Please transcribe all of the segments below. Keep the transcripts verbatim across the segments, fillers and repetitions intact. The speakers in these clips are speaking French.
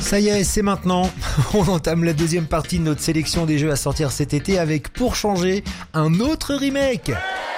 Ça y est, c'est maintenant. On entame la deuxième partie de notre sélection des jeux à sortir cet été avec, pour changer, un autre remake.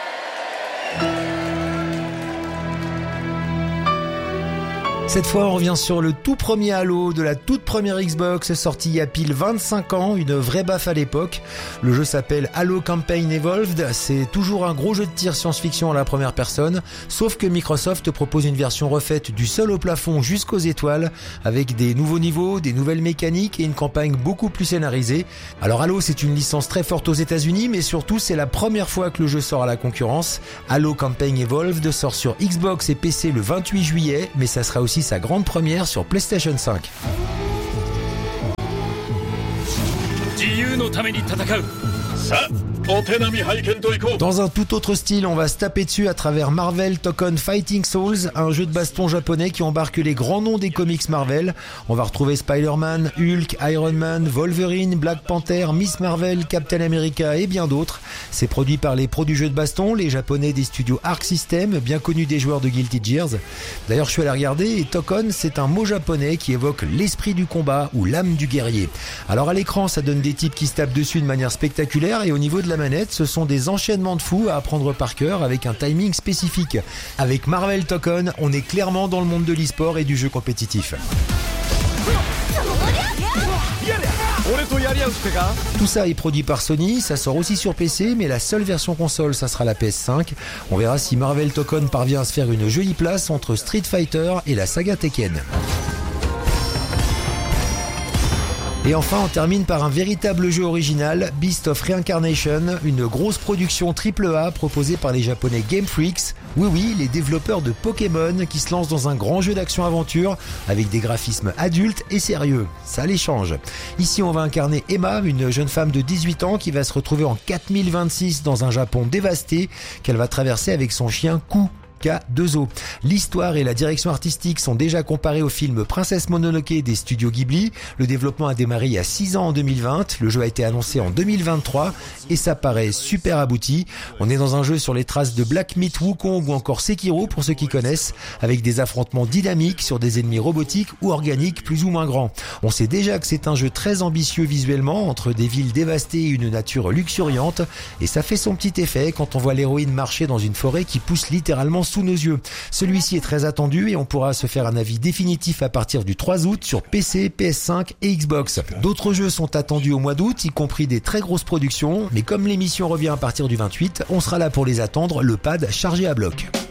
Cette fois, on revient sur le tout premier Halo de la toute première Xbox, sorti il y a pile vingt-cinq ans, une vraie baffe à l'époque. Le jeu s'appelle Halo Campaign Evolved, c'est toujours un gros jeu de tir science-fiction à la première personne, sauf que Microsoft propose une version refaite du sol au plafond jusqu'aux étoiles, avec des nouveaux niveaux, des nouvelles mécaniques et une campagne beaucoup plus scénarisée. Alors Halo, c'est une licence très forte aux États-Unis, mais surtout c'est la première fois que le jeu sort à la concurrence. Halo Campaign Evolved sort sur Xbox et P C le vingt-huit juillet, mais ça sera aussi sa grande première sur PlayStation cinq. Dans un tout autre style, on va se taper dessus à travers Marvel Tekken Fighting Souls, un jeu de baston japonais qui embarque les grands noms des comics Marvel. On va retrouver Spider-Man, Hulk, Iron Man, Wolverine, Black Panther, Miss Marvel, Captain America et bien d'autres. C'est produit par les pros du jeu de baston, les japonais des studios Arc System, bien connus des joueurs de Guilty Gears. D'ailleurs, je suis allé regarder et Tekken, c'est un mot japonais qui évoque l'esprit du combat ou l'âme du guerrier. Alors à l'écran, ça donne des types qui se tapent dessus de manière spectaculaire et au niveau de la manette, ce sont des enchaînements de fous à apprendre par cœur avec un timing spécifique. Avec Marvel Tekken, on est clairement dans le monde de l'e-sport et du jeu compétitif. Tout ça est produit par Sony, ça sort aussi sur P C, mais la seule version console, ça sera la P S cinq. On verra si Marvel Tekken parvient à se faire une jolie place entre Street Fighter et la saga Tekken. Et enfin, on termine par un véritable jeu original, Beast of Reincarnation, une grosse production triple A proposée par les japonais Game Freaks. Oui oui, les développeurs de Pokémon qui se lancent dans un grand jeu d'action-aventure avec des graphismes adultes et sérieux. Ça les change. Ici, on va incarner Emma, une jeune femme de dix-huit ans qui va se retrouver en quatre mille vingt-six dans un Japon dévasté qu'elle va traverser avec son chien Ku. K deux O. L'histoire et la direction artistique sont déjà comparées au film Princesse Mononoke des studios Ghibli. Le développement a démarré il y a six ans en deux mille vingt. Le jeu a été annoncé en deux mille vingt-trois et ça paraît super abouti. On est dans un jeu sur les traces de Black Myth Wukong ou encore Sekiro pour ceux qui connaissent, avec des affrontements dynamiques sur des ennemis robotiques ou organiques plus ou moins grands. On sait déjà que c'est un jeu très ambitieux visuellement, entre des villes dévastées et une nature luxuriante, et ça fait son petit effet quand on voit l'héroïne marcher dans une forêt qui pousse littéralement sous nos yeux. Celui-ci est très attendu et on pourra se faire un avis définitif à partir du trois août sur P C, P S cinq et Xbox. D'autres jeux sont attendus au mois d'août, y compris des très grosses productions, mais comme l'émission revient à partir du vingt-huit, on sera là pour les attendre, le pad chargé à bloc.